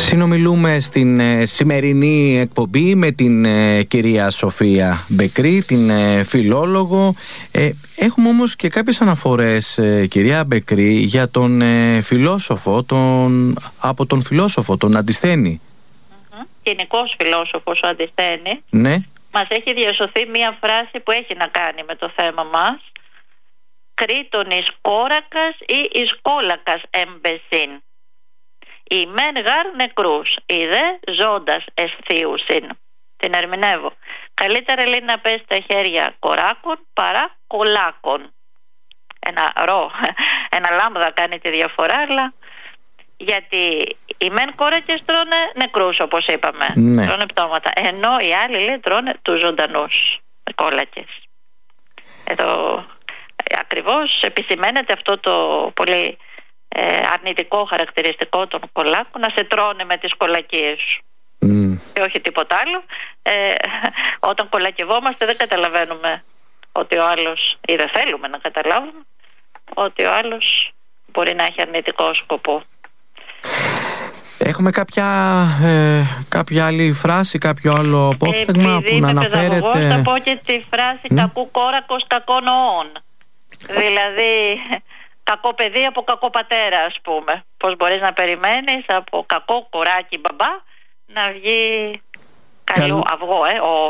Συνομιλούμε στην σημερινή εκπομπή με την κυρία Σοφία Μπεκρή, την φιλόλογο. Έχουμε όμως και κάποιες αναφορές, κυρία Μπεκρή, για τον φιλόσοφο, από τον φιλόσοφο, τον Αντισθένη. Κοινικός φιλόσοφος ο Αντισθένης. Ναι. Μας έχει διασωθεί μία φράση που έχει να κάνει με το θέμα μας. Κρήτον εις κόρακας ή εις κόλακας εμπεσίν. Η μεν γάρ νεκρούς, η δε ζώντας αισθίουσιν. Την ερμηνεύω. Καλύτερα λέει να πέσει στα χέρια κοράκων παρά κολάκων. Ένα ρο, ένα λάμδα κάνει τη διαφορά, αλλά γιατί οι μεν κόρακες τρώνε νεκρούς, όπως είπαμε. Ναι. Τρώνε πτώματα. Ενώ οι άλλοι λέει τρώνε τους ζωντανούς κόλακες. Εδώ ακριβώς επισημαίνεται αυτό το πολύ αρνητικό χαρακτηριστικό των κολάκων, να σε τρώνε με τις κολακίες σου. Και όχι τίποτα άλλο. Όταν κολακευόμαστε δεν καταλαβαίνουμε ότι ο άλλος, ή δεν θέλουμε να καταλάβουμε ότι ο άλλος μπορεί να έχει αρνητικό σκοπό. Έχουμε κάποια άλλη φράση, κάποιο άλλο απόφθεγμα που να αναφέρεται? Επειδή θα πω και τη φράση κακού κόρακος κακών οών. Δηλαδή κακό παιδί από κακό πατέρα, ας πούμε. Πώς μπορείς να περιμένεις από κακό κοράκι μπαμπά να βγει καλό αυγό,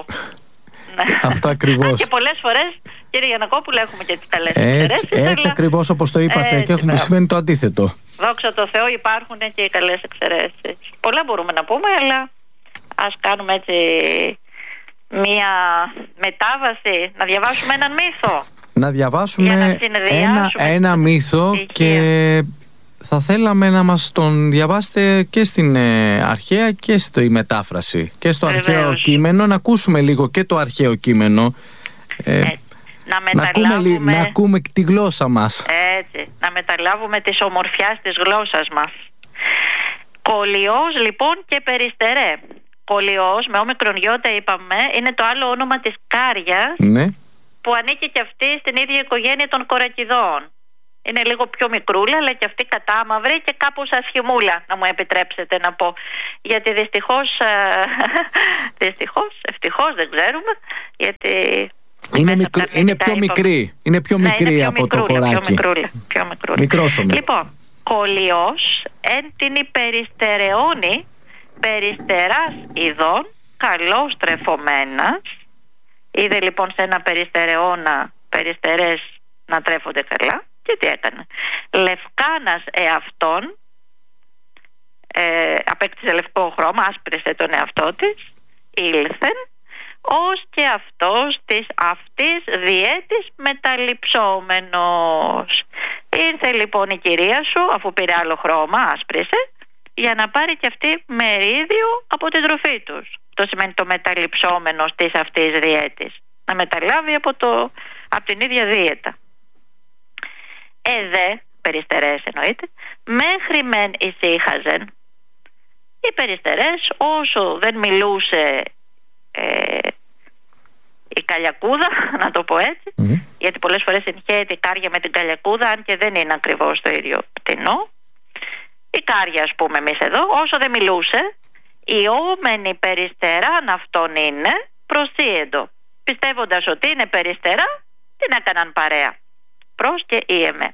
Αυτό ακριβώς. Και πολλές φορές, κύριε Γιαννακόπουλε, έχουμε και τις καλές εξαιρέσεις. Έτσι ακριβώς όπως το είπατε, και έχουμε σημαίνει το αντίθετο. Δόξα τω Θεώ, υπάρχουν και οι καλές εξαιρέσεις. Πολλά μπορούμε να πούμε, αλλά ας κάνουμε έτσι μία μετάβαση, να διαβάσουμε έναν μύθο. Να διαβάσουμε ένα μύθο και θα θέλαμε να μας τον διαβάσετε και στην αρχαία και στη μετάφραση και στο αρχαίο κείμενο, να ακούσουμε λίγο και το αρχαίο κείμενο, να ακούμε τη γλώσσα μας. Έτσι, να μεταλάβουμε της ομορφιάς της γλώσσας μας. Κολιός λοιπόν και περιστερέ. Κολιός με όμικρον γιώτα είπαμε, είναι το άλλο όνομα της κάριας. Ναι. Που ανήκει και αυτή στην ίδια οικογένεια των κορακιδών. Είναι λίγο πιο μικρούλα, αλλά και αυτή κατάμαυρη και κάπως ασχημούλα, να μου επιτρέψετε να πω. Γιατί δυστυχώς, ευτυχώς δεν ξέρουμε, γιατί είναι πιο μικρή. Είναι πιο μικρή από το κοράκι. Πιο μικρούλα. Λοιπόν, κολιός εν την υπεριστερεώνη περιστεράς ειδών καλώς τρεφωμένας. Είδε λοιπόν σε ένα περιστερεώνα περιστερές να τρέφονται καλά. Και τι έκανε? Λευκάνας εαυτόν, απέκτησε λευκό χρώμα, άσπρισε τον εαυτό της, ήλθεν, ως και αυτός της αυτής διέτης μεταλειψόμενος. Ήρθε λοιπόν η κυρία σου, αφού πήρε άλλο χρώμα, άσπρισε, για να πάρει και αυτή μερίδιο από την τροφή τους. Το σημαίνει το μεταλειψόμενος της αυτής διέτης. Να μεταλάβει από την ίδια δίαιτα. Δε, περιστερές εννοείται, μέχρι μεν ησύχαζεν. Οι περιστερές, όσο δεν μιλούσε η καλιακούδα, να το πω έτσι, γιατί πολλές φορές συγχαίεται η κάρια με την καλιακούδα, αν και δεν είναι ακριβώς το ίδιο πτηνό. Η κάρια, ας πούμε εμείς εδώ, όσο δεν μιλούσε, η όμενη περιστεράν αυτόν είναι προσίεντο. Πιστεύοντας ότι είναι περιστερά, την έκαναν παρέα. Προς και ήεμε.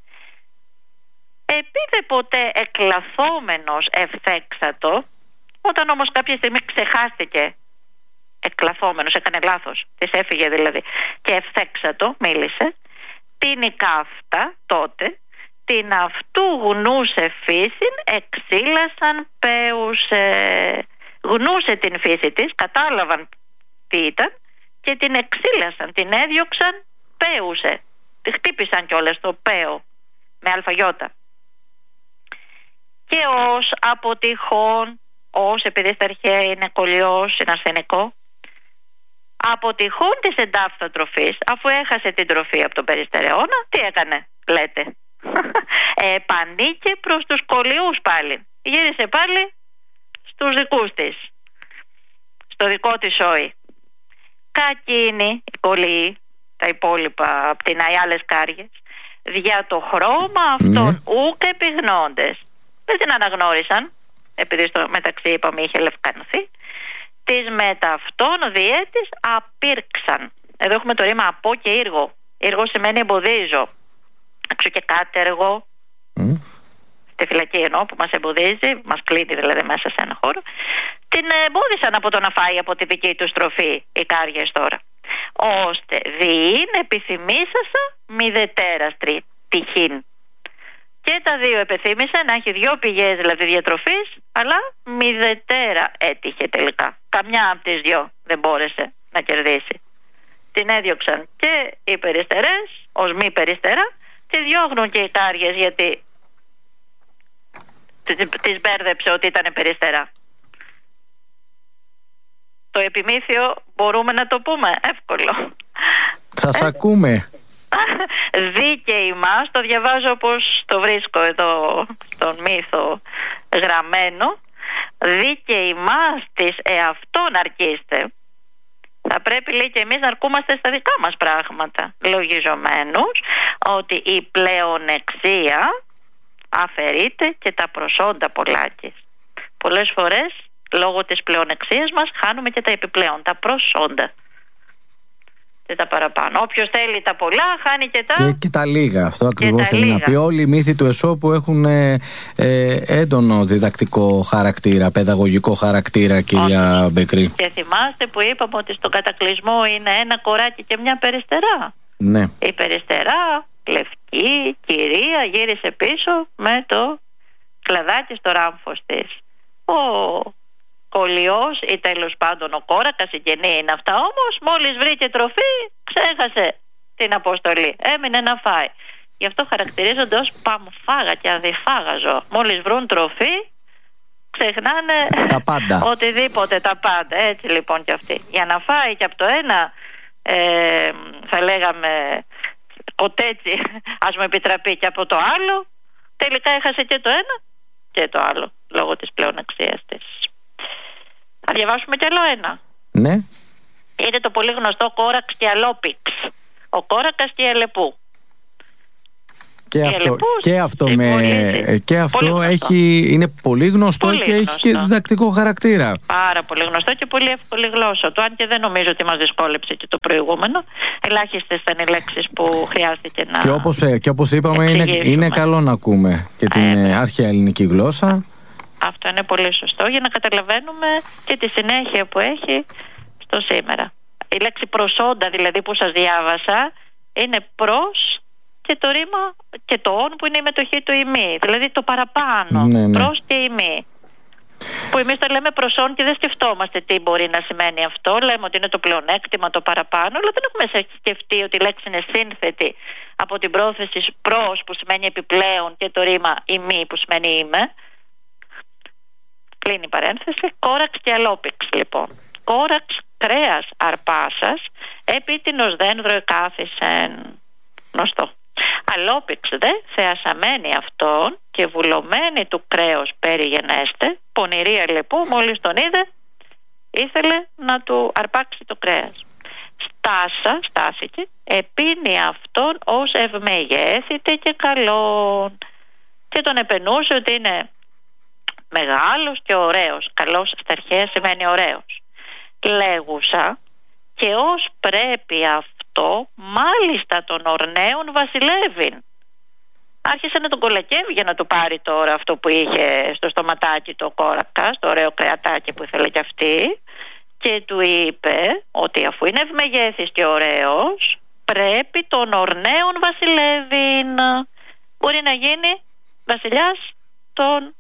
Επίδε ποτέ εκλαθόμενος ευθέξατο, όταν όμως κάποια στιγμή ξεχάστηκε, εκλαθόμενος, έκανε λάθος, της έφυγε δηλαδή, και ευθέξατο μίλησε, την ικάφτα τότε, την αυτού γνούσε φύσιν εξήλασαν πέουσε. Γνούσε την φύση της, κατάλαβαν τι ήταν και την εξήλασαν, την έδιωξαν πέουσε. Τη χτύπησαν κιόλας το πέο με αλφαγιώτα. Και ως από τυχόν, ως επειδή στα αρχαία είναι κολλιός, είναι αρσενικό, από τυχόν της εντάφθα τροφής, αφού έχασε την τροφή από τον περιστερεώνα, τι έκανε, λέτε? Επανήκε προς τους κολλιούς πάλι. Γύρισε πάλι στους δικούς της, στο δικό της σόι. Κακίνη, οι κολλιοί, τα υπόλοιπα από την άλλες κάριες, δια το χρώμα αυτών ούκ επιγνώντες. Δεν την αναγνώρισαν. επειδή στο μεταξύ είπαμε είχε λευκανθεί, τις μεταυτών διέτης απήρξαν. Εδώ έχουμε το ρήμα από και ήργο. Ήργο σημαίνει εμποδίζω. Έξω και κάτεργο. Στη φυλακή εννοώ, που μας εμποδίζει, μας κλείνει δηλαδή μέσα σε ένα χώρο. Την εμπόδισαν από το να φάει από τη δική του στροφή οι κάριες τώρα. Ώστε διήν επιθυμήσασα μηδετέρας τυχήν. Και τα δύο επιθύμησε να έχει δύο πηγές δηλαδή διατροφής, αλλά μηδετέρα έτυχε τελικά. Καμιά από τις δυο δεν μπόρεσε να κερδίσει. Την έδιωξαν και οι περιστερές ως μη περιστερά, τη διώχνουν και οι κάριες γιατί τις μπέρδεψε ότι ήταν περιστερά. Το επιμήθειο μπορούμε να το πούμε εύκολο. Σας ακούμε. Δίκαιοι μας, το διαβάζω όπως το βρίσκω εδώ στον μύθο γραμμένο. Δίκαιοι μας της εαυτόν αρκείστε. Θα πρέπει, λέει, και εμείς να αρκούμαστε στα δικά μας πράγματα, λογιζομένους ότι η πλεονεξία αφαιρείται και τα προσόντα πολλάκις. Πολλές φορές λόγω της πλεονεξίας μας χάνουμε και τα επιπλέον, τα προσόντα και τα παραπάνω. Όποιος θέλει τα πολλά χάνει και τα λίγα. Αυτό ακριβώς θέλει να πει. Όλοι οι μύθοι του Αισόπου έχουν έντονο διδακτικό χαρακτήρα, παιδαγωγικό χαρακτήρα, κυρία Μπεκρή. Και θυμάστε που είπαμε ότι στον κατακλυσμό είναι ένα κοράκι και μια περιστερά. Ναι. Η περιστερά, λευκή κυρία, γύρισε πίσω με το κλαδάκι στο ράμφος της. Ο Κολιός ή τέλος πάντων ο Κόρακας, συγγενή είναι αυτά, όμως μόλις βρήκε τροφή ξέχασε την αποστολή, έμεινε να φάει. Γι' αυτό χαρακτηρίζονται ως παμφάγα και αδιφάγα ζώα. Μόλις βρουν τροφή ξεχνάνε τα πάντα. Οτιδήποτε, τα πάντα. Έτσι λοιπόν και αυτοί. Για να φάει και από το ένα θα λέγαμε κοτέτσι, ας μου επιτραπεί, και από το άλλο τελικά έχασε και το ένα και το άλλο λόγω της πλεονεξίας της. Θα διαβάσουμε κι άλλο ένα. Ναι. Είναι το πολύ γνωστό Κόραξ και Αλόπιξ. Ο Κόρακας και η Αλεπού. Και αυτό είναι πολύ γνωστό πολύ και γνωστό. Έχει και διδακτικό χαρακτήρα. Πάρα πολύ γνωστό και πολύ εύκολη γλώσσα του. Αν και δεν νομίζω ότι μας δυσκόλεψε και το προηγούμενο. Ελάχιστες ήταν οι λέξεις που χρειάστηκε να. Και όπως είπαμε, είναι καλό να ακούμε και την αρχαία ελληνική γλώσσα. Αυτό είναι πολύ σωστό για να καταλαβαίνουμε και τη συνέχεια που έχει στο σήμερα. Η λέξη προσόντα δηλαδή που σας διάβασα είναι προς και το ρήμα και το όν που είναι η μετοχή του ημί. Δηλαδή το παραπάνω. Ναι. Προς και ημί. Που εμείς το λέμε προσόν και δεν σκεφτόμαστε τι μπορεί να σημαίνει αυτό. Λέμε ότι είναι το πλεονέκτημα, το παραπάνω, αλλά δεν έχουμε σκεφτεί ότι η λέξη είναι σύνθετη από την πρόθεση προς που σημαίνει επιπλέον και το ρήμα ημί που σημαίνει είμαι. Κλείνει η παρένθεση. Κόραξ και Αλόπιξ λοιπόν. Κόραξ κρέας αρπάσας, επίτινος δένδρο εκάθισεν. Γνωστό. Αλόπιξ δε θεασαμένη αυτόν και βουλωμένη του κρέος περιγενέστε, πονηρή Αλεπού μόλις τον είδε ήθελε να του αρπάξει το κρέας. Στάσηκε, επίνει αυτόν ως ευμεγέθητε και καλόν και τον επενούσε ότι είναι μεγάλος και ωραίος. Καλός στα αρχαία σημαίνει ωραίος. Λέγουσα και ως πρέπει αυτό μάλιστα των ορναίων βασιλεύειν. Άρχισε να τον κολακεύει για να του πάρει τώρα αυτό που είχε στο στοματάκι το Κόρακας, το ωραίο κρεατάκι που ήθελε κι αυτή, και του είπε ότι αφού είναι ευμεγέθης και ωραίος πρέπει των ορναίων βασιλεύειν. Μπορεί να γίνει βασιλιάς των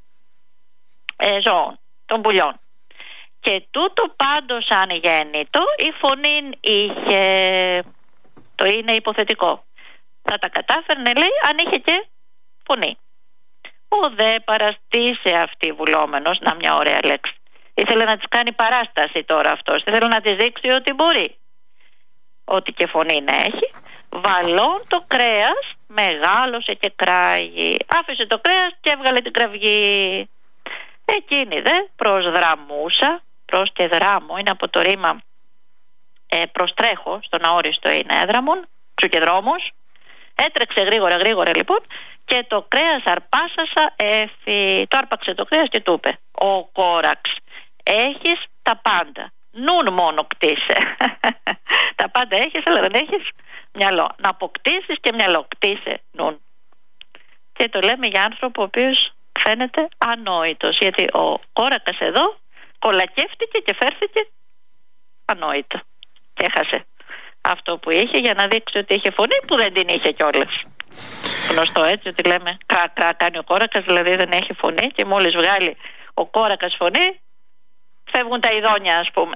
ζώων, των πουλιών. Και τούτο πάντως αν γέννητο η φωνή είχε. Το είναι υποθετικό. Θα τα κατάφερνε, λέει, αν είχε και φωνή. Ο δε παραστήσε αυτή βουλόμενος, να μια ωραία λέξη. Ήθελε να της κάνει παράσταση τώρα αυτός. Ήθελε να της δείξει ότι μπορεί. Ότι και φωνή να έχει. Βαλών το κρέας μεγάλωσε και κράγει. Άφησε το κρέας και έβγαλε την κραυγή. Εκείνη δε προσδραμούσα. Προς και δράμω είναι από το ρήμα προστρέχω, στον αόριστο είναι έδραμον, σου και δρόμος. Έτρεξε γρήγορα λοιπόν και το κρέας αρπάσασα το άρπαξε το κρέας και του είπε ο Κόραξ. Έχεις τα πάντα. Νουν μόνο κτίσε. Τα πάντα έχεις, αλλά δεν έχεις μυαλό. Να αποκτήσεις και μυαλό. Κτίσε νουν. Και το λέμε για άνθρωπο ο οποίος φαίνεται ανόητος. Γιατί ο Κόρακας εδώ κολακεύτηκε και φέρθηκε ανόητο. Και έχασε αυτό που είχε για να δείξει ότι είχε φωνή που δεν την είχε κιόλας. Γνωστό έτσι, ότι λέμε κρά κάνει ο Κόρακας, δηλαδή δεν έχει φωνή, και μόλις βγάλει ο Κόρακας φωνή φεύγουν τα ειδόνια, ας πούμε.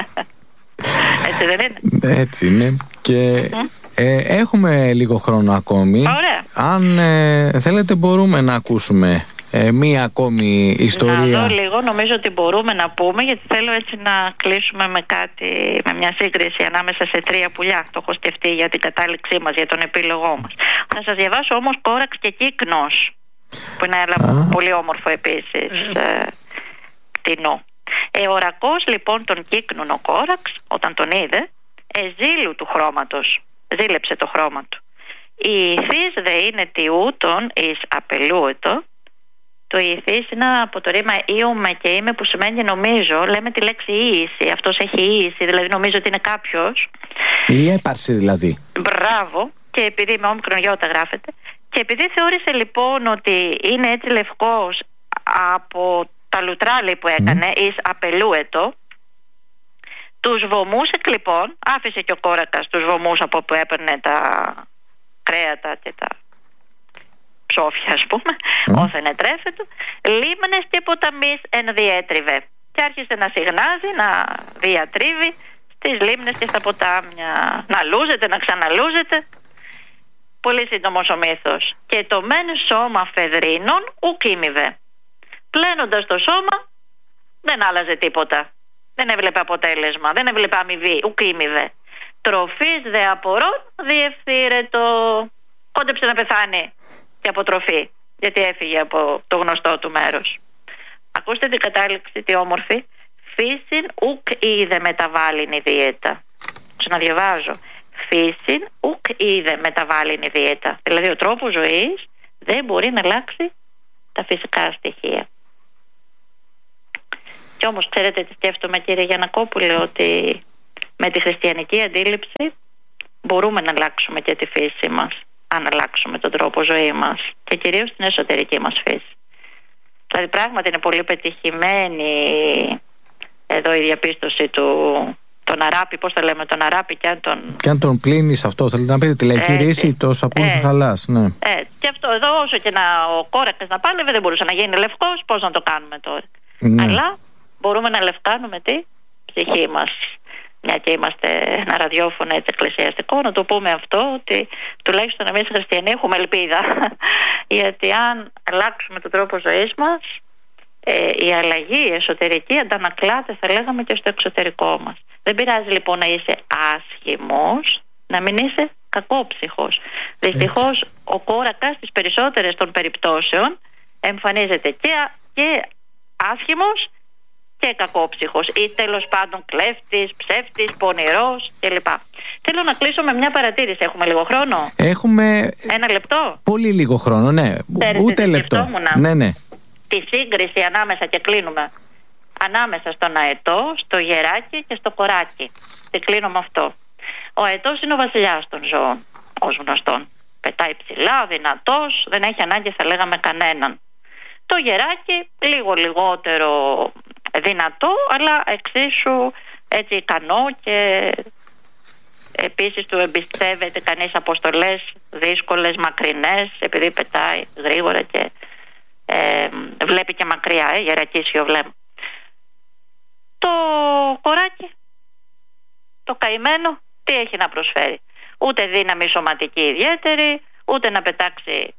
Έτσι δεν είναι? Έτσι είναι. Και έχουμε λίγο χρόνο ακόμη. Ωραία. Αν θέλετε μπορούμε να ακούσουμε μία ακόμη ιστορία. Να δω λίγο, νομίζω ότι μπορούμε να πούμε, γιατί θέλω έτσι να κλείσουμε με κάτι, με μια σύγκριση ανάμεσα σε τρία πουλιά. Το έχω σκεφτεί για την κατάληξή μας, για τον επίλογό μας. Θα σας διαβάσω όμως Κόραξ και Κύκνος, που είναι ένα πολύ όμορφο επίσης κτηνό. Εορακός λοιπόν τον Κύκνον ο Κόραξ, όταν τον είδε, εζήλου του χρώματος, ζήλεψε το χρώμα του. Η ηθής δε είναι τιούτον εις απελούετο. Το ηθής είναι από το ρήμα ίωμα και είμαι, που σημαίνει νομίζω. Λέμε τη λέξη ίηση. Αυτός έχει ίηση, δηλαδή νομίζω ότι είναι κάποιος. Η έπαρση δηλαδή. Μπράβο. Και επειδή με όμικρον γιώτα γράφεται. Και επειδή θεώρησε λοιπόν ότι είναι έτσι λευκός από τα λουτράλη που έκανε, εις απελούετο, τους βωμούς λοιπόν, άφησε και ο Κόρακας τους βωμούς από που έπαιρνε τα κρέατα και τα ψόφια, ας πούμε, όθεν ετρέφετο, λίμνες και ποταμείς ενδιέτριβε. Και άρχισε να συγνάζει, να διατρίβει στις λίμνες και στα ποτάμια, να λούζεται, να ξαναλούζεται. Πολύ σύντομος ο μύθος. Και το μεν σώμα φεδρίνων ουκ ήμιβε. Πλένοντας το σώμα δεν άλλαζε τίποτα. Δεν έβλεπε αποτέλεσμα, δεν έβλεπε αμοιβή, ουκ ήμιβε. Τροφής δε απορών διευθύρετο. Κόντεψε να πεθάνει και από τροφή, γιατί έφυγε από το γνωστό του μέρος. Ακούστε την κατάληξη, τι όμορφη. Φύσιν ουκ είδε μεταβάλλην η δίαιτα. Ξαναδιαβάζω. Φύσιν ουκ είδε μεταβάλλην η δίαιτα. Δηλαδή ο τρόπος ζωής δεν μπορεί να αλλάξει τα φυσικά στοιχεία. Κι όμως ξέρετε τι σκέφτομαι, κύριε Γιαννακόπουλε, ότι με τη χριστιανική αντίληψη μπορούμε να αλλάξουμε και τη φύση μας, αν αλλάξουμε τον τρόπο ζωή μας, και κυρίως την εσωτερική μας φύση. Δηλαδή πράγματι είναι πολύ πετυχημένη εδώ η διαπίστωση του τον αράπη, πώς το λέμε, τον αράπη, και αν τον πλύνεις, αυτό θέλετε να πείτε, τη λαϊκή ρίση, το σαπούνι θα χαλάς, ναι. Και αυτό εδώ, όσο και ο Κόρακας να πάλευε, δεν μπορούσε να γίνει λευκός, πώς να το κάνουμε τώρα. Ναι. Αλλά μπορούμε να λευκάνουμε τη ψυχή μας. Μια και είμαστε ένα ραδιόφωνο έτσι εκκλησιαστικό, να το πούμε αυτό, ότι τουλάχιστον εμείς οι χριστιανοί έχουμε ελπίδα. Γιατί αν αλλάξουμε τον τρόπο ζωής μας, η αλλαγή η εσωτερική αντανακλάται, θα λέγαμε, και στο εξωτερικό μας. Δεν πειράζει λοιπόν να είσαι άσχημος, να μην είσαι κακόψυχος. Δυστυχώς ο Κόρακας στις περισσότερες των περιπτώσεων εμφανίζεται και άσχημος και κακόψυχος, ή τέλος πάντων κλέφτης, ψεύτης, πονηρός κλπ. Θέλω να κλείσω με μια παρατήρηση. Έχουμε λίγο χρόνο? Έχουμε ένα λεπτό. Πολύ λίγο χρόνο, ναι. Ούτε λεπτό. Ναι. Τη σύγκριση ανάμεσα, και κλείνουμε, ανάμεσα στον αετό, στο γεράκι και στο κοράκι. Και κλείνω με αυτό. Ο αετός είναι ο βασιλιάς των ζώων, ως γνωστόν. Πετάει ψηλά, δυνατός, δεν έχει ανάγκη, θα λέγαμε, κανέναν. Το γεράκι λίγο λιγότερο δυνατό, αλλά εξίσου έτσι ικανό, και επίσης του εμπιστεύεται κανείς αποστολές δύσκολες, μακρινές, επειδή πετάει γρήγορα και βλέπει και μακριά, γερακίσιο βλέμμα. Το κοράκι, το καημένο, τι έχει να προσφέρει? Ούτε δύναμη σωματική ιδιαίτερη, ούτε να πετάξει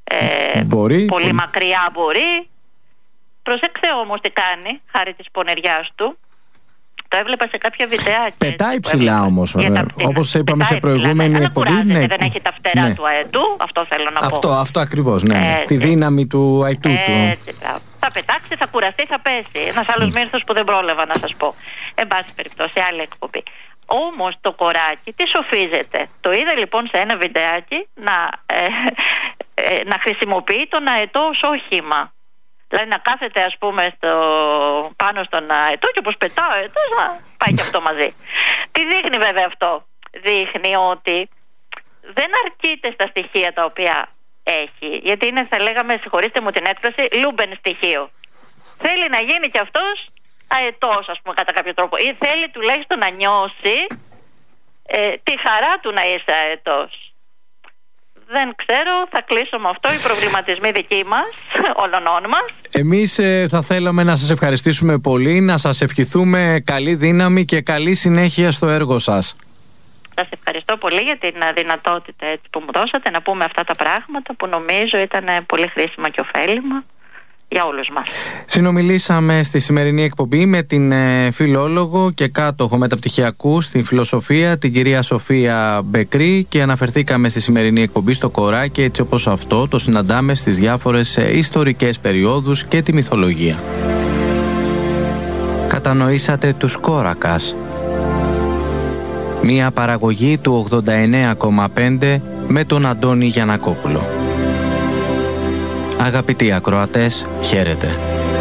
πολύ μακριά μπορεί. Προσέξτε όμως τι κάνει, χάρη της πονεριάς του. Το έβλεπα σε κάποια βιντεάκια. Πετάει ψηλά όμως, όπως είπαμε σε προηγούμενη εκπομπή. Ναι, δεν έχει τα φτερά του αετού, αυτό θέλω να πω. Αυτό ακριβώς, ναι. Τη δύναμη του αετού του. Θα πετάξει, θα κουραστεί, θα πέσει. Ένας άλλος μύθος που δεν πρόλαβα να σας πω. Εν πάση περιπτώσει, άλλη εκπομπή. Όμως το κοράκι τι σοφίζεται? Το είδα λοιπόν σε ένα βιντεάκι να χρησιμοποιεί τον αετό ως όχημα. Δηλαδή να κάθεται, ας πούμε, πάνω στον αετό και όπως πετάω αετός να πάει και αυτό μαζί. Τι δείχνει βέβαια αυτό? Δείχνει ότι δεν αρκείται στα στοιχεία τα οποία έχει, γιατί είναι, θα λέγαμε, συγχωρήστε μου την έκφραση, λούμπεν στοιχείο. Θέλει να γίνει και αυτός αετός, ας πούμε, κατά κάποιο τρόπο, ή θέλει τουλάχιστον να νιώσει τη χαρά του να είσαι αετός. Δεν ξέρω, θα κλείσω με αυτό. Οι προβληματισμοί δικοί μας, όλων μας. Εμείς θα θέλαμε να σας ευχαριστήσουμε πολύ, να σας ευχηθούμε καλή δύναμη και καλή συνέχεια στο έργο σας. Σας ευχαριστώ πολύ για την δυνατότητα που μου δώσατε να πούμε αυτά τα πράγματα που νομίζω ήταν πολύ χρήσιμα και ωφέλιμα για όλους μας. Συνομιλήσαμε στη σημερινή εκπομπή με την φιλόλογο και κάτοχο μεταπτυχιακού στην φιλοσοφία, την κυρία Σοφία Μπεκρή, και αναφερθήκαμε στη σημερινή εκπομπή στο κοράκι έτσι όπως αυτό το συναντάμε στις διάφορες ιστορικές περιόδους και τη μυθολογία. Κατανοήσατε τους Κόρακας, μία παραγωγή του 89,5 με τον Αντώνη Γιαννακόπουλο. Αγαπητοί ακροατές, χαίρετε.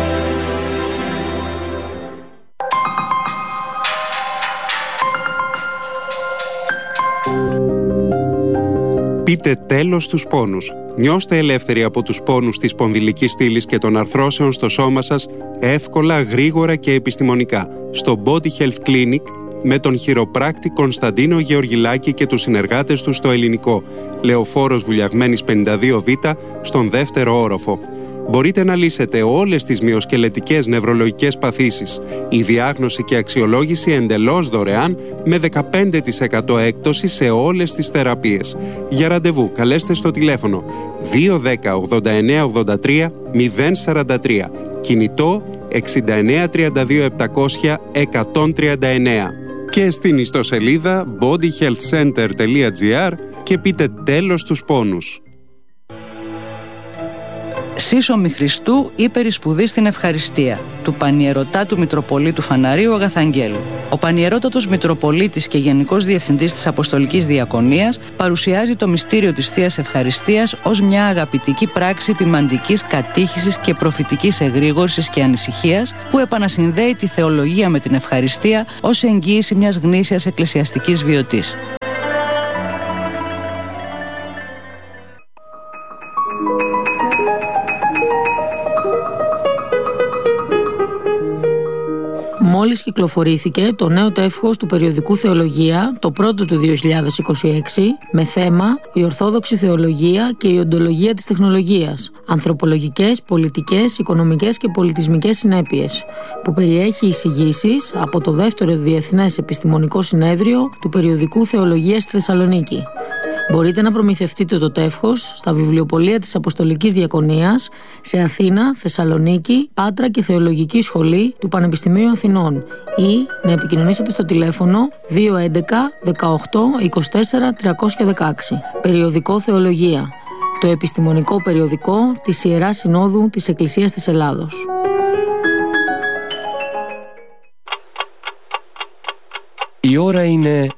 Πείτε τέλος στους πόνους. Νιώστε ελεύθεροι από τους πόνους της σπονδυλικής στήλης και των αρθρώσεων στο σώμα σας εύκολα, γρήγορα και επιστημονικά. Στο Body Health Clinic με τον χειροπράκτη Κωνσταντίνο Γεωργιλάκη και τους συνεργάτες του στο Ελληνικό, Λεωφόρος Βουλιαγμένης 52Β, στον δεύτερο όροφο. Μπορείτε να λύσετε όλες τις μυοσκελετικές νευρολογικές παθήσεις. Η διάγνωση και αξιολόγηση εντελώς δωρεάν με 15% έκπτωση σε όλες τις θεραπείες. Για ραντεβού καλέστε στο τηλέφωνο 210 89 83 043. Κινητό 69 32 700 139. Και στην ιστοσελίδα bodyhealthcenter.gr και πείτε τέλος στους πόνους. Σύσσωμη Χριστού ύπερη σπουδή στην ευχαριστία του Πανιερωτά του Μητροπολίτου Φαναρίου Αγαθαγγέλου. Ο Πανιερότατος Μητροπολίτης και Γενικός Διευθυντής της Αποστολικής Διακονίας παρουσιάζει το μυστήριο της Θείας Ευχαριστίας ως μια αγαπητική πράξη ποιμαντικής κατήχησης και προφητικής εγρήγορσης και ανησυχίας που επανασυνδέει τη θεολογία με την ευχαριστία ως εγγύηση μιας γνήσιας εκκλησιαστικής βιωτής. Μόλις κυκλοφορήθηκε το νέο τεύχος του περιοδικού Θεολογία, το πρώτο του 2026, με θέμα «Η Ορθόδοξη Θεολογία και η Οντολογία της Τεχνολογίας. Ανθρωπολογικές, πολιτικές, οικονομικές και πολιτισμικές συνέπειες», που περιέχει εισηγήσεις από το δεύτερο Διεθνές Επιστημονικό Συνέδριο του περιοδικού Θεολογία στη Θεσσαλονίκη. Μπορείτε να προμηθευτείτε το τεύχος στα βιβλιοπωλεία της Αποστολικής Διακονίας σε Αθήνα, Θεσσαλονίκη, Πάτρα και Θεολογική Σχολή του Πανεπιστημίου Αθηνών ή να επικοινωνήσετε στο τηλέφωνο 211 18 24 316. Περιοδικό Θεολογία, το επιστημονικό περιοδικό της Ιεράς Συνόδου της Εκκλησίας της Ελλάδος. Η ώρα είναι